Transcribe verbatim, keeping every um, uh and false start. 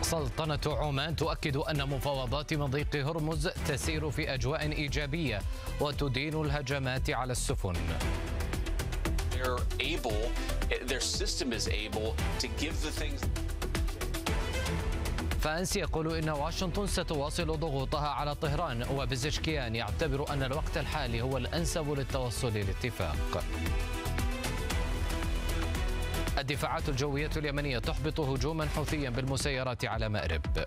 سلطنة عمان تؤكد أن مفاوضات مضيق هرمز تسير في أجواء إيجابية وتدين الهجمات على السفن. فانس يقول إن واشنطن ستواصل ضغوطها على طهران، وبزشكيان يعتبر أن الوقت الحالي هو الأنسب للتوصل لاتفاق. الدفاعات الجوية اليمنية تحبط هجوما حوثيا بالمسيرات على مأرب.